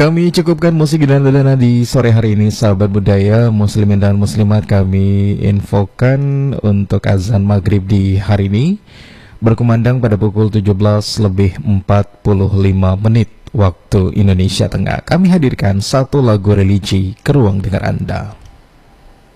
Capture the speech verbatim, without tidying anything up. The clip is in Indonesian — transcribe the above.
Kami cukupkan musik dan dana di sore hari ini, sahabat budaya muslimin dan muslimat. Kami infokan untuk azan maghrib di hari ini berkumandang pada pukul tujuh belas lebih empat puluh lima menit waktu Indonesia Tengah. Kami hadirkan satu lagu religi ke ruang dengar Anda.